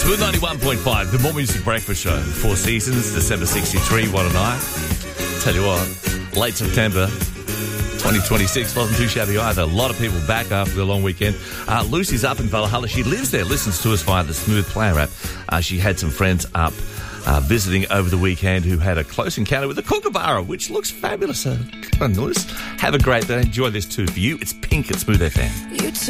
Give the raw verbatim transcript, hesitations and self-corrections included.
Smooth ninety-one point five, the More Music Breakfast Show. Four seasons, December sixty-three, what a night. Tell you what, late September twenty twenty-six wasn't too shabby either. A lot of people back after the long weekend. Uh, Lucy's up in Valhalla. She lives there, listens to us via the Smooth Player app. Uh, she had some friends up uh, visiting over the weekend who had a close encounter with a kookaburra, which looks fabulous. Uh, kind of nice. Have a great day. Enjoy this too for you. It's Pink at Smooth F M.